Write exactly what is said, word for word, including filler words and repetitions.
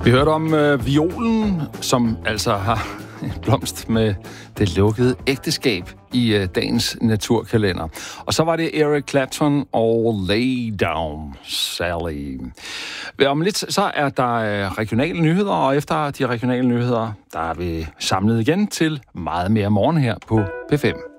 Vi hørte om øh, violen, som altså har en blomst med det lukkede ægteskab i øh, dagens naturkalender. Og så var det Eric Clapton og Lay Down Sally. Om lidt så er der øh, regionale nyheder, og efter de regionale nyheder, der er vi samlet igen til meget mere morgen her på P fem.